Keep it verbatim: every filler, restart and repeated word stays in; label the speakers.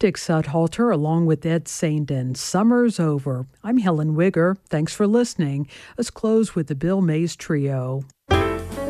Speaker 1: Dick Sudhalter along with Ed Saindon. Summer's over. I'm Helen Wigger. Thanks for listening. Let's close with the Bill Mays Trio.